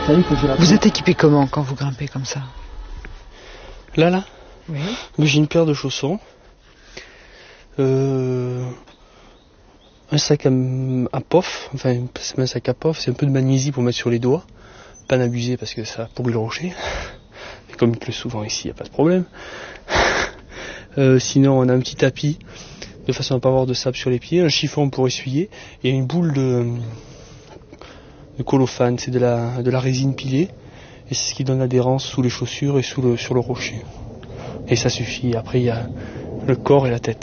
Vous êtes équipé comment quand vous grimpez comme ça? Là Oui. J'ai une paire de chaussons, un sac à pof, enfin c'est pas un sac à pof, c'est un peu de magnésie pour mettre sur les doigts, pas en abuser parce que ça pourrit le rocher, mais comme il pleut souvent ici, il n'y a pas de problème. Sinon on a un petit tapis, de façon à ne pas avoir de sable sur les pieds, un chiffon pour essuyer, et une boule de colophane, c'est de la résine pilée, et c'est ce qui donne l'adhérence sous les chaussures et sur le rocher. Et ça suffit, après il y a le corps et la tête.